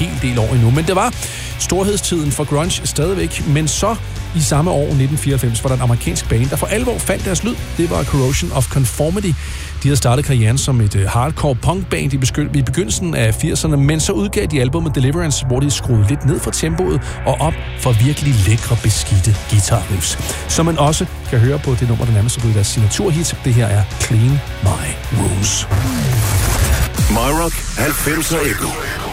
hel del år endnu. Men det var storhedstiden for grunge stadigvæk, men så i samme år, 1994, var der en amerikansk band, der for alvor fandt deres lyd. Det var Corrosion of Conformity. De havde startet karrieren som et hardcore punkband i begyndelsen af 80'erne, men så udgav de albumet Deliverance, hvor de skruede lidt ned for tempoet og op for virkelig lækre, beskidte guitar-riffs. Som man også kan høre på det nummer, der nærmest er blevet deres signaturhit. Det her er Clean My Rooms. My Rock 90'er Echo.